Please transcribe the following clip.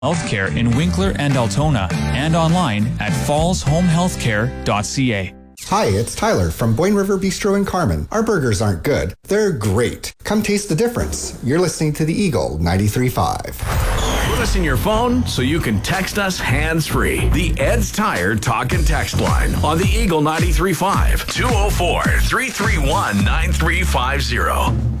Healthcare in Winkler and Altona, and online at fallshomehealthcare.ca. Hi, it's Tyler from Boyne River Bistro in Carmen. Our burgers aren't good. They're great. Come taste the difference. You're listening to the Eagle 93.5. Put us in your phone so you can text us hands-free. The Ed's Tire Talk and Text line on the Eagle 93.5. 204-331-9350.